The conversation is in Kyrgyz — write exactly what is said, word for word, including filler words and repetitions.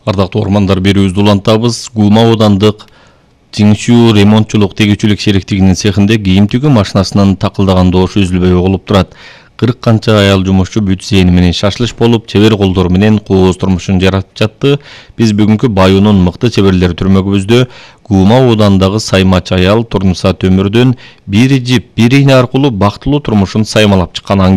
Ардактуу ормандар берүүбүздү улантабыз. Гуума аудандык Жиңшүү ремонтчулук тегүүчүлүк шериктигинин цехинде кийим тигүү машинасынын такылдаган добушу үзүлбөй угулуп турат. кырк канча аял жумушчу бүт зээни менен шашлыш болуп, чебер колдору менен кооз турмушун жаратып жатты. Биз бүгүнкү Баюунун мыкты чеберлери түрмөгүбүздө Гуума аудандагы Саймач аял Турнуса Төмүрдөн бири жип, бири ийне аркылуу бактылуу турмушун саймалап чыккан